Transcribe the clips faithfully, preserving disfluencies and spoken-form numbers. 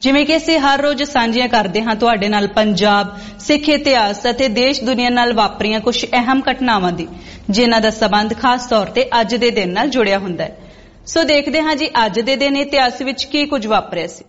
ਜਿਵੇਂ ਕਿ ਅਸੀਂ ਹਰ ਰੋਜ਼ ਸਾਂਝੀਆਂ ਕਰਦੇ ਹਾਂ ਤੁਹਾਡੇ ਨਾਲ ਪੰਜਾਬ, ਸਿੱਖ ਇਤਿਹਾਸ ਅਤੇ ਦੇਸ਼ ਦੁਨੀਆ ਨਾਲ ਵਾਪਰੀਆਂ ਕੁਝ ਅਹਿਮ ਘਟਨਾਵਾਂ ਦੀ, ਜਿਨ੍ਹਾਂ ਦਾ ਸਬੰਧ ਖਾਸ ਤੌਰ ਤੇ ਅੱਜ ਦੇ ਦਿਨ ਨਾਲ ਜੁੜਿਆ ਹੁੰਦਾ ਹੈ। ਸੋ ਦੇਖਦੇ ਹਾਂ ਜੀ ਅੱਜ ਦੇ ਦਿਨ ਇਤਿਹਾਸ ਵਿੱਚ ਕੀ ਕੁਝ ਵਾਪਰਿਆ ਸੀ।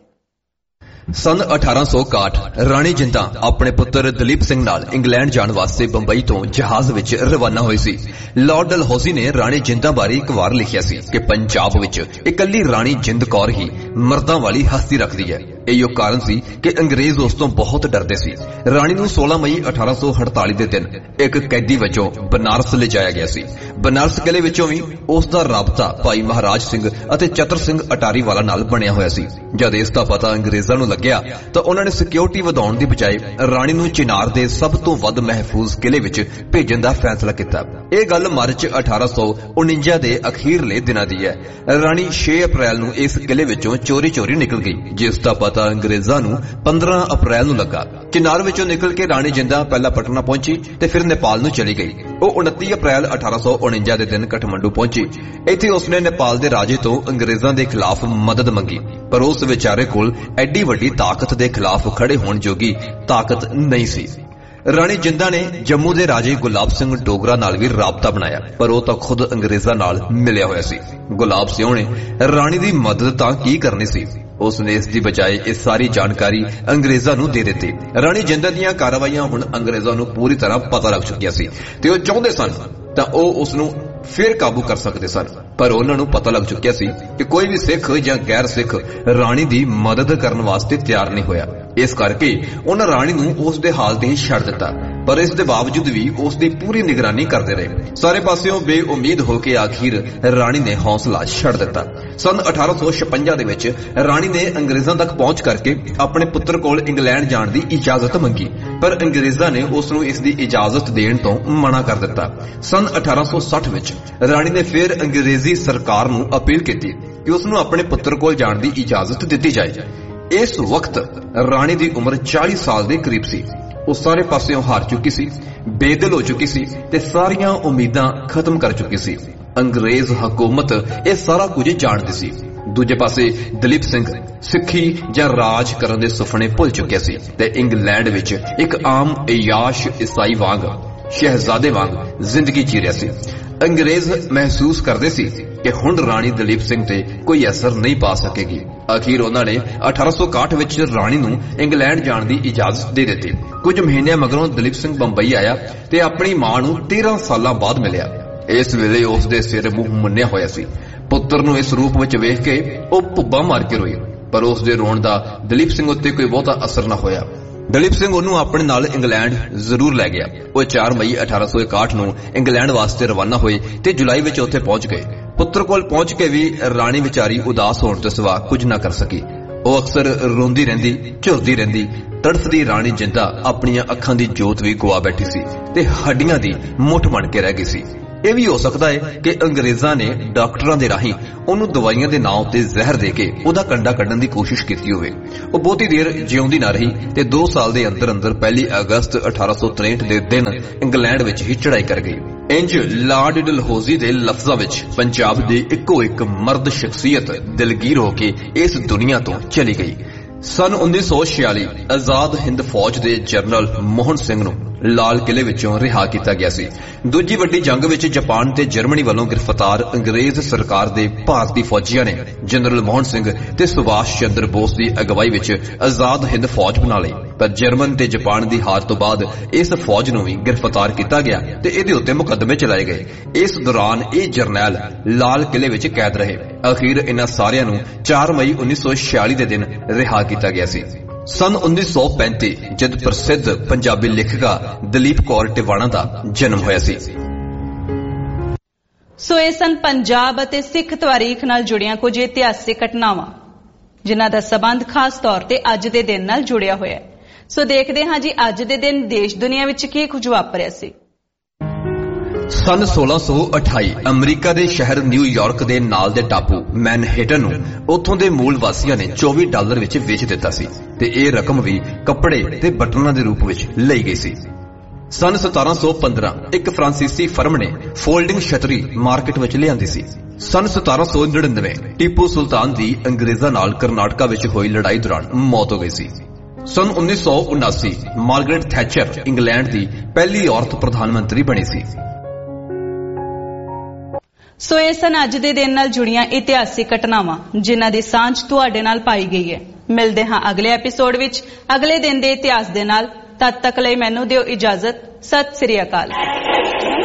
सन अठारह सौ इकाहठ राणी जिंदा अपने पुत्र दलीप सिंह नाल इंग्लैंड जाण वास्ते बंबई तो जहाज विच रवाना होई सी। लॉर्ड डलहौजी ने राणी जिंदा बारे एक वार लिखिया सी कि पंजाब विच इकल्ली राणी जिंद कौर ही मर्दां वाली हस्ती रखदी है। इहो कारण सी कि अंग्रेज उस तो बहुत डरदे सी। राणी नूं सोलह मई अठारह सौ अड़ताली दे दिन एक कैदी वजों बनारस ले जाया गया सी। बनारस किले विचों भी उस दा राबता भाई महाराज सिंह अते चतर सिंह अटारी वाला नाल बनिया होया सी। जद इस दा पता अंग्रेजां नूं ਲੱਗਿਆ ਤਾਂ ਉਹਨਾਂ ਨੇ ਸਿਕਿਉਰਿਟੀ ਵਧਾਉਣ ਦੀ ਬਜਾਏ ਰਾਣੀ ਨੂੰ ਚਿਨਾਰ ਦੇ ਸਭ ਤੋਂ ਵੱਧ ਮਹਿਫੂਜ਼ ਕਿਲੇ ਵਿੱਚ ਭੇਜਣ ਦਾ ਫੈਸਲਾ ਕੀਤਾ। ਇਹ ਗੱਲ ਮਾਰਚ ਅਠਾਰਾਂ ਸੌ ਉਨੰਜਾ ਦੇ ਅਖੀਰਲੇ ਦਿਨਾਂ ਦੀ ਹੈ। ਰਾਣੀ ਛੇ ਅਪ੍ਰੈਲ ਨੂੰ ਇਸ ਕਿਲੇ ਵਿੱਚੋਂ ਚੋਰੀ ਚੋਰੀ ਨਿਕਲ ਗਈ, ਜਿਸ ਦਾ ਪਤਾ ਅੰਗਰੇਜ਼ਾਂ ਨੂੰ ਪੰਦਰਾਂ ਅਪ੍ਰੈਲ ਨੂੰ ਲੱਗਾ। ਚਿਨਾਰ ਵਿੱਚੋਂ ਨਿਕਲ ਕੇ ਰਾਣੀ ਜਿੰਦਾ ਪਹਿਲਾਂ ਪਟਨਾ ਪਹੁੰਚੀ ਤੇ ਫਿਰ ਨੇਪਾਲ ਨੂੰ ਚਲੀ ਗਈ। ਉਹ ਉਨੱਤੀ ਅਪ੍ਰੈਲ ਅਠਾਰਾਂ ਸੌ ਉਨੰਜਾ ਦੇ ਦਿਨ ਕਠਮੰਡੂ ਪਹੁੰਚੀ। ਇੱਥੇ ਉਸਨੇ ਨੇਪਾਲ ਦੇ ਰਾਜੇ ਤੋਂ ਅੰਗਰੇਜ਼ਾਂ ਦੇ ਖਿਲਾਫ ਮਦਦ ਮੰਗੀ, ਪਰ ਉਸ ਵਿਚਾਰੇ ਕੋਲ ਐਡੀ ਵੱਡੀ ਤਾਕਤ ਦੇ ਖਿਲਾਫ ਖੜੇ ਹੋਣ ਜੋਗੀ ਤਾਕਤ ਨਹੀਂ ਸੀ। ਰਾਣੀ ਜਿੰਦਾ ਨੇ ਜੰਮੂ ਦੇ ਰਾਜੇ ਗੁਲਾਬ ਸਿੰਘ ਡੋਗਰਾ ਨਾਲ ਵੀ ਰਾਬਤਾ ਬਣਾਇਆ, ਪਰ ਉਹ ਤਾਂ ਖੁਦ ਅੰਗਰੇਜ਼ਾਂ ਨਾਲ ਮਿਲਿਆ ਹੋਇਆ ਸੀ। ਗੁਲਾਬ ਸਿੰਘ ਨੇ ਰਾਣੀ ਦੀ ਮਦਦ ਤਾਂ ਕੀ ਕਰਨੀ ਸੀ, ਉਸਨੇ ਇਸ ਦੀ ਬਜਾਏ ਇਹ ਸਾਰੀ ਜਾਣਕਾਰੀ ਅੰਗਰੇਜ਼ਾਂ ਨੂੰ ਦੇ ਦਿੱਤੀ। ਰਾਣੀ ਜਿੰਦਾ ਦੀਆਂ ਕਾਰਵਾਈਆਂ ਹੁਣ ਅੰਗਰੇਜ਼ਾਂ ਨੂੰ ਪੂਰੀ ਤਰ੍ਹਾਂ ਪਤਾ ਲੱਗ ਚੁੱਕੀਆਂ ਸੀ ਤੇ ਉਹ ਚਾਹੁੰਦੇ ਸਨ ਤਾਂ ਉਹ ਉਸ ਨੂੰ ਫਿਰ ਕਾਬੂ ਕਰ ਸਕਦੇ ਸਨ, ਪਰ ਉਹਨਾਂ ਨੂੰ ਪਤਾ ਲੱਗ ਚੁੱਕਿਆ ਸੀ ਕਿ ਕੋਈ ਵੀ ਸਿੱਖ ਜਾਂ ਗੈਰ ਸਿੱਖ ਰਾਣੀ ਦੀ ਮਦਦ ਕਰਨ ਵਾਸਤੇ ਤਿਆਰ ਨਹੀਂ ਹੋਇਆ। ਇਸ ਕਰਕੇ ਉਹਨਾਂ ਰਾਣੀ ਨੂੰ ਉਸ ਦੇ ਹਾਲ ਤੇ ਹੀ ਛੱਡ ਦਿੱਤਾ, ਪਰ ਇਸ ਦੇ ਬਾਵਜੂਦ ਵੀ ਉਸ ਦੀ ਪੂਰੀ ਨਿਗਰਾਨੀ ਕਰਦੇ ਰਹੇ। ਸਾਰੇ ਪਾਸਿਓਂ ਬੇਉਮੀਦ ਹੋ ਕੇ ਆਖਿਰ ਰਾਣੀ ਨੇ ਹੌਸਲਾ ਛੱਡ ਦਿੱਤਾ। ਸਨ ਅਠਾਰਾਂ ਸੌ ਛਪੰਜਾ ਦੇ ਵਿੱਚ ਰਾਣੀ ਨੇ ਅੰਗਰੇਜ਼ਾਂ ਤੱਕ ਪਹੁੰਚ ਕਰਕੇ ਆਪਣੇ ਪੁੱਤਰ ਕੋਲ ਇੰਗਲੈਂਡ ਜਾਣ ਦੀ ਇਜਾਜ਼ਤ ਮੰਗੀ, ਪਰ ਅੰਗਰੇਜ਼ਾਂ ਨੇ ਉਸ ਨੂੰ ਇਸ ਦੀ ਇਜਾਜ਼ਤ ਦੇਣ ਤੋਂ ਮਨਾ ਕਰ ਦਿੱਤਾ। ਸਨ ਅਠਾਰਾਂ ਸੌ ਸੱਠ ਵਿੱਚ ਰਾਣੀ ਨੇ ਫਿਰ ਅੰਗਰੇਜ਼ੀ ਸਰਕਾਰ ਨੂੰ ਅਪੀਲ ਕੀਤੀ ਕਿ ਉਸ ਨੂੰ ਆਪਣੇ ਪੁੱਤਰ ਕੋਲ ਜਾਣ ਦੀ ਇਜਾਜ਼ਤ ਦਿੱਤੀ ਜਾਏ। ਇਸ ਵਕਤ ਰਾਣੀ ਦੀ ਉਮਰ ਚਾਲੀ ਸਾਲ ਦੇ ਕਰੀਬ ਸੀ। ਉਹ ਸਾਰੇ ਪਾਸਿਓਂ ਹਾਰ ਚੁੱਕੀ ਸੀ, ਬੇਦਿਲ ਹੋ ਚੁੱਕੀ ਸੀ ਤੇ ਸਾਰੀਆਂ ਉਮੀਦਾਂ ਖਤਮ ਕਰ ਚੁੱਕੀ ਸੀ। ਅੰਗਰੇਜ਼ ਹਕੂਮਤ ਇਹ ਸਾਰਾ ਕੁਝ ਜਾਣਦੀ ਸੀ। ਦੂਜੇ ਪਾਸੇ ਦਲੀਪ ਸਿੰਘ ਸਿੱਖੀ ਜਾਂ ਰਾਜ ਕਰਨ ਦੇ ਸੁਪਨੇ ਭੁੱਲ ਚੁੱਕਿਆ ਸੀ ਤੇ ਇੰਗਲੈਂਡ ਵਿੱਚ ਇੱਕ ਆਮ ਇਯਾਸ਼ ਈਸਾਈ ਵਾਂਗ, ਸ਼ਹਿਜ਼ਾਦੇ ਵਾਂਗ ਜ਼ਿੰਦਗੀ ਜੀ ਰਿਹਾ ਸੀ। ਅੰਗਰੇਜ਼ ਮਹਿਸੂਸ ਕਰਦੇ ਸੀ ਕਿ ਹੁਣ ਰਾਣੀ ਦਲੀਪ ਸਿੰਘ ਤੇ ਕੋਈ ਅਸਰ ਨਹੀਂ ਪਾ ਸਕੇਗੀ। ਅਖੀਰ ਉਹਨਾਂ ਨੇ ਅਠਾਰਾਂ ਸੌ ਇਕਾਹਠ ਵਿੱਚ ਰਾਣੀ ਨੂੰ ਇੰਗਲੈਂਡ ਜਾਣ ਦੀ ਇਜਾਜ਼ਤ ਦੇ ਦਿੱਤੀ। ਕੁਝ ਮਹੀਨਿਆਂ ਮਗਰੋਂ ਦਲੀਪ ਸਿੰਘ ਬੰਬਈ ਆਇਆ ਤੇ ਆਪਣੀ ਮਾਂ ਨੂੰ ਤੇਰਾਂ ਸਾਲਾਂ ਬਾਅਦ ਮਿਲਿਆ। ਇਸ ਵੇਲੇ ਉਸ ਦੇ ਸਿਰ ਮੂੰਹ ਮੁੰਨਿਆ ਹੋਇਆ ਸੀ। ਪੁੱਤਰ ਨੂੰ ਇਸ ਰੂਪ ਵਿੱਚ ਵੇਖ ਕੇ ਉਹ ਭੁੱਬਾਂ ਮਾਰ ਕੇ ਰੋਈ, ਪਰ ਉਸ ਦੇ ਰੋਣ ਦਾ ਦਲੀਪ ਸਿੰਘ ਉੱਤੇ ਕੋਈ ਬਹੁਤਾ ਅਸਰ ਨਾ ਹੋਇਆ। ਦਲੀਪ ਸਿੰਘ ਉਹਨੂੰ ਆਪਣੇ ਨਾਲ ਇੰਗਲੈਂਡ ਜ਼ਰੂਰ ਲੈ ਗਿਆ। ਉਹ ਚਾਰ ਮਈ ਅਠਾਰਾਂ ਸੌ ਇਕਾਹਠ ਨੂੰ ਇੰਗਲੈਂਡ ਵਾਸਤੇ ਰਵਾਨਾ ਹੋਏ ਤੇ ਜੁਲਾਈ ਵਿੱਚ ਉੱਥੇ ਪਹੁੰਚ ਗਏ। ਪੁੱਤਰ ਕੋਲ ਪਹੁੰਚ ਕੇ ਵੀ ਰਾਣੀ ਵਿਚਾਰੀ ਉਦਾਸ ਹੋਣ ਤੋਂ ਸਿਵਾ ਕੁਝ ਨਾ ਕਰ ਸਕੀ। ਉਹ ਅਕਸਰ ਰੋਂਦੀ ਰਹਿੰਦੀ, ਝੁਰਦੀ ਰਹਿੰਦੀ। ਤੜਫਦੀ ਰਾਣੀ ਜਿੰਦਾ ਆਪਣੀਆਂ ਅੱਖਾਂ ਦੀ ਜੋਤ ਵੀ ਗੁਆ ਬੈਠੀ ਸੀ ਤੇ ਹੱਡੀਆਂ ਦੀ ਮੁੱਠ ਬਣ ਕੇ ਰਹਿ ਗਈ ਸੀ। ਇਹ ਵੀ ਹੋ ਸਕਦਾ ਹੈ ਕਿ ਅੰਗਰੇਜ਼ਾਂ ਨੇ ਡਾਕਟਰਾਂ ਦੇ ਰਾਹੀਂ ਉਹਨੂੰ ਦਵਾਈਆਂ ਦੇ ਨਾਂ ਉੱਤੇ ਜ਼ਹਿਰ ਦੇ ਕੇ ਉਹਦਾ ਕੰਡਾ ਕੱਢਣ ਦੀ ਕੋਸ਼ਿਸ਼ ਕੀਤੀ ਹੋਵੇ। ਉਹ ਬਹੁਤੀ ਦੇਰ ਜਿਉਂਦੀ ਨਾ ਰਹੀ ਤੇ ਦੋ ਸਾਲ ਦੇ ਅੰਦਰ ਅੰਦਰ ਪਹਿਲੀ ਅਗਸਤ ਅਠਾਰਾਂ ਸੌ ਤਰੇਹਠ ਦੇ ਦਿਨ ਇੰਗਲੈਂਡ ਵਿੱਚ ਹੀ ਚੜ੍ਹਾਈ ਕਰ ਗਈ। ਇੰਜ ਲਾਰਡ ਡਲਹੌਜ਼ੀ ਦੇ ਲਫ਼ਜ਼ਾਂ ਵਿੱਚ ਪੰਜਾਬ ਦੀ ਇੱਕੋ ਇੱਕ ਮਰਦ ਸ਼ਖਸੀਅਤ ਦਿਲਗੀਰ ਹੋ ਕੇ ਇਸ ਦੁਨੀਆ ਤੋਂ ਚਲੀ ਗਈ। ਸਨ ਉੱਨੀ ਸੌ ਛਿਆਲੀ ਆਜ਼ਾਦ ਹਿੰਦ ਫੌਜ ਦੇ ਜਨਰਲ ਮੋਹਨ ਸਿੰਘ ਨੂੰ ਲਾਲ ਕਿਲੇ ਵਿੱਚੋਂ ਰਿਹਾ ਕੀਤਾ ਗਿਆ ਸੀ। ਦੂਜੀ ਵੱਡੀ ਜੰਗ ਵਿੱਚ ਜਾਪਾਨ ਤੇ ਜਰਮਨੀ ਵੱਲੋਂ ਗ੍ਰਿਫਤਾਰ ਅੰਗਰੇਜ਼ ਸਰਕਾਰ ਦੇ ਭਾਰਤੀ ਫੌਜੀਆਂ ਨੇ ਜਨਰਲ ਮੋਹਨ ਸਿੰਘ ਤੇ ਸੁਭਾਸ਼ ਚੰਦਰ ਬੋਸ ਦੀ ਅਗਵਾਈ ਵਿੱਚ ਆਜ਼ਾਦ ਹਿੰਦ ਫੌਜ ਬਣਾ ਲਈ, ਪਰ ਜਰਮਨ ਤੇ ਜਾਪਾਨ ਦੀ ਹਾਰ ਤੋਂ ਬਾਅਦ ਇਸ ਫੌਜ ਨੂੰ ਵੀ ਗ੍ਰਿਫਤਾਰ ਕੀਤਾ ਗਿਆ ਤੇ ਇਹਦੇ ਉੱਤੇ ਮੁਕੱਦਮੇ ਚਲਾਏ ਗਏ। ਇਸ ਦੌਰਾਨ ਇਹ ਜਰਨੈਲ ਲਾਲ ਕਿਲੇ ਵਿੱਚ ਕੈਦ ਰਹੇ। ਅਖੀਰ ਇਹਨਾਂ ਸਾਰਿਆਂ ਨੂੰ ਚਾਰ ਮਈ ਉੱਨੀ ਸੌ ਛਿਆਲੀ ਦੇ ਦਿਨ ਰਿਹਾ ਕੀਤਾ ਗਿਆ ਸੀ। ਸਨ ਉੱਨੀ ਸੌ ਪੈਂਤੀ ਜਦ ਪ੍ਰਸਿੱਧ ਪੰਜਾਬੀ ਲੇਖਿਕਾ ਦਲੀਪ ਕੌਰ ਟਿਵਾਣਾ ਦਾ ਜਨਮ ਹੋਇਆ ਸੀ। ਸੋ ਇਹ ਸਨ ਪੰਜਾਬ ਅਤੇ ਸਿੱਖ ਤਵਾਰੀਖ ਨਾਲ ਜੁੜੀਆਂ ਕੁਝ ਇਤਿਹਾਸਿਕ ਘਟਨਾਵਾਂ, ਜਿਨ੍ਹਾਂ ਦਾ ਸਬੰਧ ਖਾਸ ਤੌਰ ਤੇ ਅੱਜ ਦੇ ਦਿਨ ਨਾਲ ਜੁੜਿਆ ਹੋਇਆ ਹੈ। ਸੋ ਦੇਖਦੇ ਹਾਂ ਜੀ ਅੱਜ ਦੇ ਦਿਨ ਦੇਸ਼ ਦੁਨੀਆ ਵਿੱਚ ਕੀ ਕੁਝ ਵਾਪਰਿਆ ਸੀ। ਸਨ ਸੋਲਾਂ ਸੌ ਅਠਾਈ ਅਮਰੀਕਾ ਦੇ ਸ਼ਹਿਰ ਨਿਊਯਾਰਕ ਦੇ ਨਾਲ ਦੇ ਟਾਪੂ ਮੈਨਹੇਟਨ ਨੂੰ ਉੱਥੋਂ ਦੇ ਮੂਲ ਵਾਸੀਆਂ ਨੇ ਚੌਵੀ ਡਾਲਰ ਵਿੱਚ ਵੇਚ ਦਿੱਤਾ ਸੀ ਤੇ ਇਹ ਰਕਮ ਵੀ ਕੱਪੜੇ ਤੇ ਬਟਨਾਂ ਦੇ ਰੂਪ ਵਿੱਚ ਲਈ ਗਈ ਸੀ। सन सताਰਾਂ सौ पंद्रह एक फ्रांसीसी फर्म ने फोल्डिंग छतरी मार्केट विच लिआंदी सी। सन सताਰਾਂ सौ नड़िनवे टीपू सुल्तान दी अंग्रेजां नाल करनाटका विच होई लड़ाई दौरान मौत हो गई सी। सन उन्नीस सौ उनासी मार्गरेट थैचर इंग्लैंड दी पहली औरत प्रधानमंत्री बनी सी। सो ਇਹ ਸਨ ਅੱਜ ਦੇ ਦਿਨ ਨਾਲ ਜੁੜੀਆਂ ਇਤਿਹਾਸਿਕ ਘਟਨਾਵਾਂ ਜਿਨ੍ਹਾਂ ਦੀ ਸਾਂਝ ਤੁਹਾਡੇ ਨਾਲ ਪਾਈ ਗਈ ਹੈ। ਮਿਲਦੇ ਹਾਂ ਅਗਲੇ ਐਪੀਸੋਡ ਵਿੱਚ ਅਗਲੇ ਦਿਨ ਦੇ ਇਤਿਹਾਸ ਦੇ ਨਾਲ। ਤਦ ਤੱਕ ਲਈ ਮੈਨੂੰ ਦਿਓ ਇਜਾਜ਼ਤ। ਸਤਿ ਸ੍ਰੀ ਅਕਾਲ।